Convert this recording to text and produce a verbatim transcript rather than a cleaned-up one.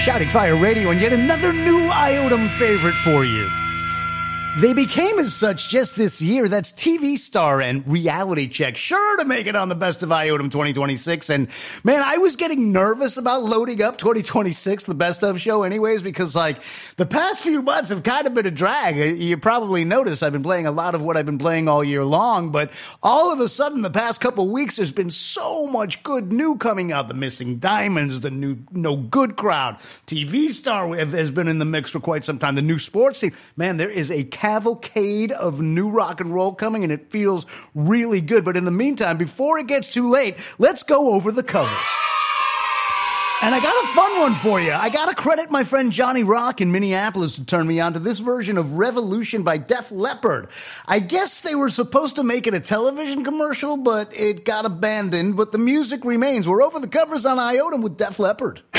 Shouting Fire Radio, and yet another new Iotum favorite for you. They became as such just this year. That's T V star and reality check, sure to make it on the Best of Iotum twenty twenty-six. And man, I was getting nervous about loading up twenty twenty-six, the Best of show anyways, because like the past few months have kind of been a drag. You probably noticed I've been playing a lot of what I've been playing all year long, but all of a sudden the past couple weeks there's been so much good new coming out. The Missing Diamonds, the new No Good Crowd, T V star has been in the mix for quite some time. The new sports team, man, there is a cavalcade of new rock and roll coming, and it feels really good. But in the meantime, before it gets too late, let's go over the covers. And I got a fun one for you. I got to credit my friend Johnny Rock in Minneapolis to turn me on to this version of Revolution by Def Leppard. I guess they were supposed to make it a television commercial, but it got abandoned. But the music remains. We're over the covers on Iotum with Def Leppard.